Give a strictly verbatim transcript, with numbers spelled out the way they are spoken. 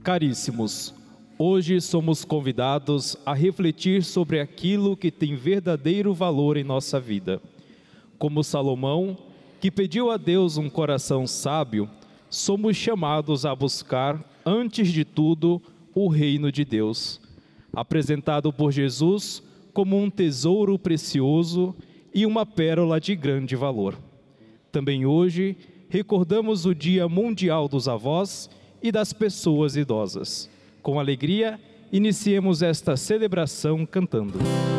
Caríssimos, hoje somos convidados a refletir sobre aquilo que tem verdadeiro valor em nossa vida. Como Salomão, que pediu a Deus um coração sábio, somos chamados a buscar, antes de tudo, o reino de Deus, apresentado por Jesus como um tesouro precioso e uma pérola de grande valor. Também hoje, recordamos o Dia Mundial dos Avós e das Pessoas Idosas. Com alegria, iniciemos esta celebração cantando.